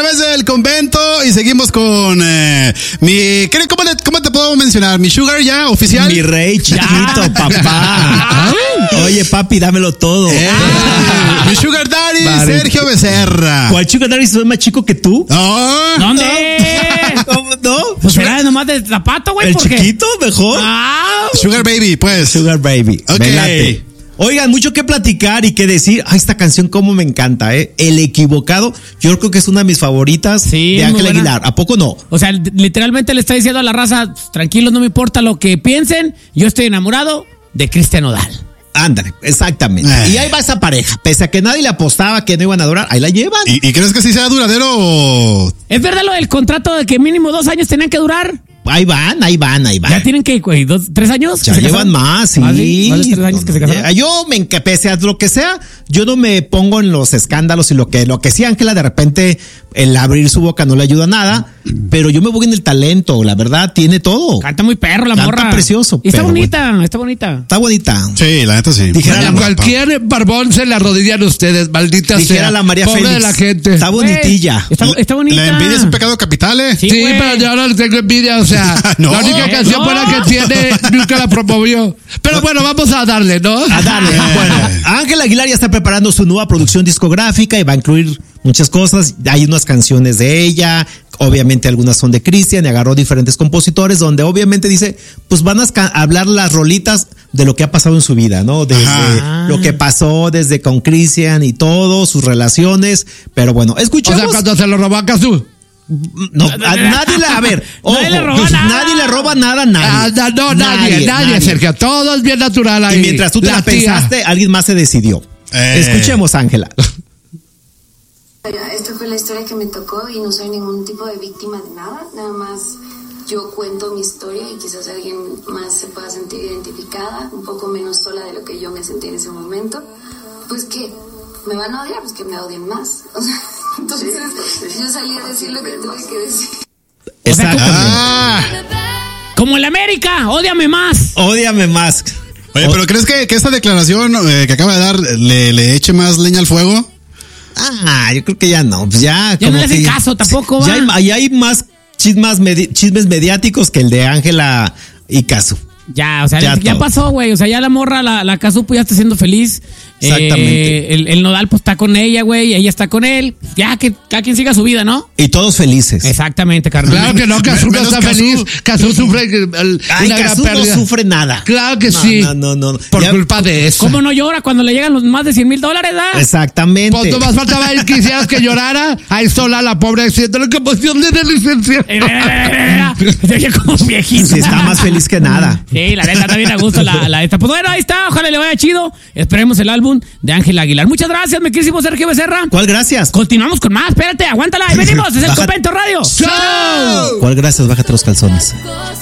través del convento y seguimos con ¿cómo te puedo mencionar? ¿Mi sugar ya oficial? Mi rey chiquito, papá. Oye, papi, dámelo todo. Mi sugar daddy, Sergio Becerra. ¿Cuál sugar daddy es más chico que tú? ¿Dónde? ¿Cómo no? Pues será nomás de zapato, güey. ¿El ¿por qué? chiquito mejor? Sugar baby, pues. Sugar baby. Ok. Me late. Oigan, mucho que platicar y que decir. Esta canción cómo me encanta, El Equivocado. Yo creo que es una de mis favoritas de Ángel Aguilar. ¿A poco no? O sea, literalmente le está diciendo a la raza, tranquilos, no me importa lo que piensen, yo estoy enamorado de Cristian Nodal. Ándale, exactamente. Y ahí va esa pareja. Pese a que nadie le apostaba que no iban a durar, ahí la llevan. ¿Y crees que sí sea duradero o...? ¿Es verdad lo del contrato de que mínimo 2 años tenían que durar? Ahí van. ¿Ya tienen que, güey, 3 años? Ya llevan más, sí. ¿Más de 3 años que se casaron? Yo pese a lo que sea, yo no me pongo en los escándalos y lo que sí, Ángela, de repente, el abrir su boca no le ayuda a nada, pero yo me voy en el talento, la verdad, tiene todo. Canta muy perro la morra. Canta precioso. Y está bonita, está bonita. Está bonita. Sí, la neta sí. Dijera cualquier barbón se le arrodillan ustedes, maldita sea. Dijera la María Pobre Félix. de la gente. Está bonitilla. Está bonita. La envidia es un pecado capital, Sí, pero yo no le tengo envidia, o sea, No. la única canción buena que tiene nunca la promovió. Pero bueno, vamos a darle, ¿no? A darle. Bueno, Ángel Aguilar ya está preparando su nueva producción discográfica y va a incluir muchas cosas. Hay unas canciones de ella, obviamente algunas son de Cristian, y agarró diferentes compositores donde obviamente dice, pues van a hablar las rolitas de lo que ha pasado en su vida, ¿no? Desde lo que pasó desde con Cristian y todo, sus relaciones. Pero bueno, escuchemos. O sea, cuando se lo robó a Cazzu. No, a nadie Nadie le roba nada. Nadie le roba nada a nadie. Nadie, Sergio. Todo es bien natural ahí. Y mientras tú te la pensaste, alguien más se decidió. Escuchemos, Ángela. Esta fue la historia que me tocó y no soy ningún tipo de víctima de nada. Nada más yo cuento mi historia y quizás alguien más se pueda sentir identificada, un poco menos sola de lo que yo me sentí en ese momento. Pues que me van a odiar, pues que me odien más. O sea, entonces yo salí a decir lo que tuve que decir. Exactamente. Como el América, ódiame más. Ódiame más. Oye, pero ¿crees que esta declaración que acaba de dar le eche más leña al fuego? Yo creo que ya no. Pues ya no le hacen caso tampoco, ya hay más chismes mediáticos que el de Ángela y Cazzu. Ya, o sea, ya pasó, güey. O sea, ya la morra, la Cazzu, pues ya está siendo feliz. Exactamente. El Nodal, pues está con ella, güey. Ella está con él. Ya que cada quien siga su vida, ¿no? Y todos felices. Exactamente, carnal. Claro que no, Cazzu no está feliz. Cazzu sufre Cazzu no sufre nada. Claro que sí. No. Por culpa de eso. ¿Cómo no llora cuando le llegan los más de $100,000, ah? Exactamente. Pues no más faltaba él quisieras que llorara. Ahí sola la pobre haciéndole composición de licencia. Se oye como viejito. Sí, está más feliz que nada. Sí, la neta está bien a gusto la esta. Pues bueno, ahí está. Ojalá le vaya chido. Esperemos el álbum de Ángel Aguilar. Muchas gracias, mi querísimo Sergio Becerra. ¿Cuál gracias? Continuamos con más. Espérate, aguántala. Ahí venimos. Es el Convento Radio. ¿Cuál gracias? Bájate los calzones.